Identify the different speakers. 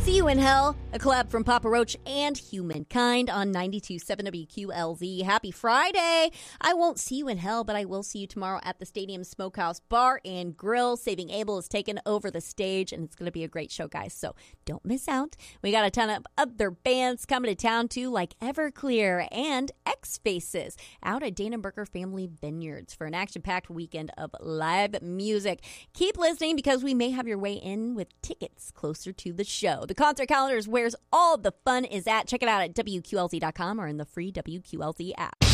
Speaker 1: See You in Hell, a collab from Papa Roach and Humankind on 92.7 WQLZ. Happy Friday. I won't see you in hell, but I will see you tomorrow at the Stadium Smokehouse Bar and Grill. Saving Abel has taken over the stage, and it's going to be a great show, guys, so don't miss out. We got a ton of other bands coming to town, too, like Everclear and X-Faces out at Dana Burger Family Vineyards for an action-packed weekend of live music. Keep listening because we may have your way in with tickets closer to the show. The concert calendar is where all the fun is at. Check it out at WQLZ.com or in the free WQLZ app.